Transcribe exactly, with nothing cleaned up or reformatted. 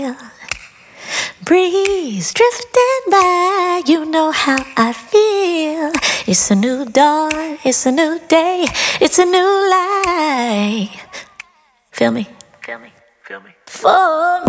Breeze drifting by, you know how I feel. It's a new dawn, it's a new day, it's a new life. Feel me? Feel me? Feel me? For me.